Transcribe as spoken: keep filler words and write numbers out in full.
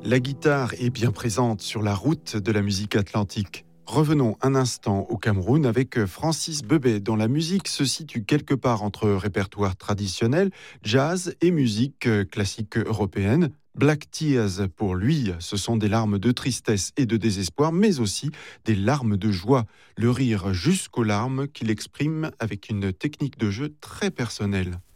La guitare est bien présente sur la route de la musique atlantique. Revenons un instant au Cameroun avec Francis Bebey, dont la musique se situe quelque part entre répertoire traditionnel, jazz et musique classique européenne. Black Tears, pour lui, ce sont des larmes de tristesse et de désespoir, mais aussi des larmes de joie, le rire jusqu'aux larmes qu'il exprime avec une technique de jeu très personnelle.